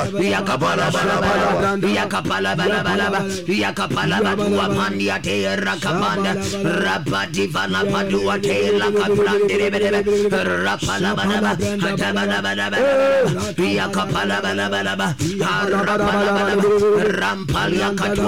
Yakapala Balaba, Yakapala Balaba, Yakapala Badua Pandia Te Rakapanda, Rapati Vana Padua Te Lakaprande, Rapala Balaba, Yakapala Balaba, Rampalia